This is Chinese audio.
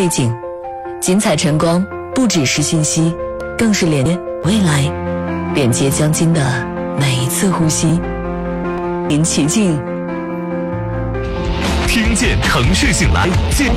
背景。精彩晨光不只是信息，更是连接未来，连接将近的每一次呼吸。您其境， 听见城市醒来。